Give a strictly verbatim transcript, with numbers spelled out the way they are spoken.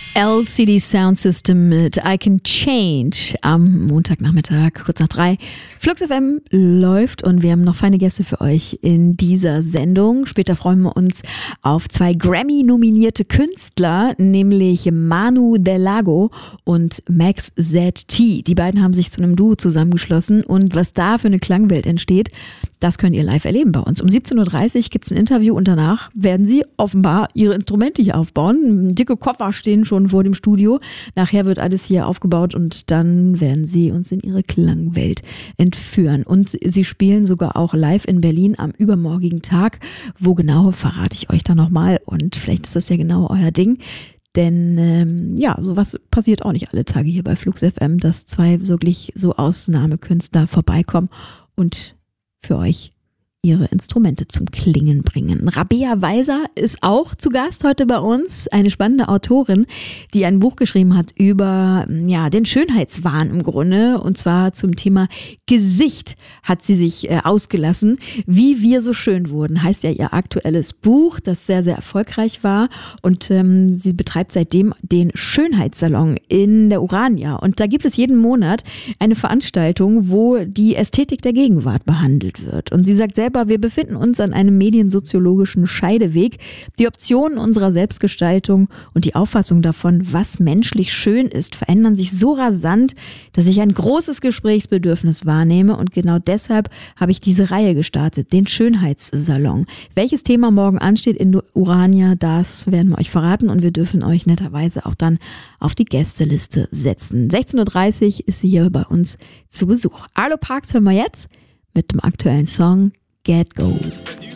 L C D Sound System mit I Can Change am Montagnachmittag, kurz nach drei. Flux F M läuft und wir haben noch feine Gäste für euch in dieser Sendung. Später freuen wir uns auf zwei Grammy-nominierte Künstler, nämlich Manu Del Lago und Max Z T. Die beiden haben sich zu einem Duo zusammengeschlossen und was da für eine Klangwelt entsteht, das könnt ihr live erleben bei uns. Um siebzehn Uhr dreißig gibt es ein Interview und danach werden sie offenbar ihre Instrumente hier aufbauen. Dicke Koffer stehen schon vor dem Studio. Nachher wird alles hier aufgebaut und dann werden sie uns in ihre Klangwelt entführen. Und sie spielen sogar auch live in Berlin am übermorgigen Tag. Wo genau, verrate ich euch dann nochmal und vielleicht ist das ja genau euer Ding. Denn ähm, ja, sowas passiert auch nicht alle Tage hier bei Flux F M, dass zwei wirklich so Ausnahmekünstler vorbeikommen und für euch ihre Instrumente zum Klingen bringen. Rabea Weiser ist auch zu Gast heute bei uns, eine spannende Autorin, die ein Buch geschrieben hat über ja, den Schönheitswahn im Grunde, und zwar zum Thema Gesicht hat sie sich äh, ausgelassen. Wie wir so schön wurden, heißt ja ihr aktuelles Buch, das sehr, sehr erfolgreich war, und ähm, sie betreibt seitdem den Schönheitssalon in der Urania, und da gibt es jeden Monat eine Veranstaltung, wo die Ästhetik der Gegenwart behandelt wird, und sie sagt selber, wir befinden uns an einem mediensoziologischen Scheideweg. Die Optionen unserer Selbstgestaltung und die Auffassung davon, was menschlich schön ist, verändern sich so rasant, dass ich ein großes Gesprächsbedürfnis wahrnehme, und genau deshalb habe ich diese Reihe gestartet, den Schönheitssalon. Welches Thema morgen ansteht in Urania, das werden wir euch verraten, und wir dürfen euch netterweise auch dann auf die Gästeliste setzen. sechzehn Uhr dreißig ist sie hier bei uns zu Besuch. Arlo Parks hören wir jetzt mit dem aktuellen Song Get Go.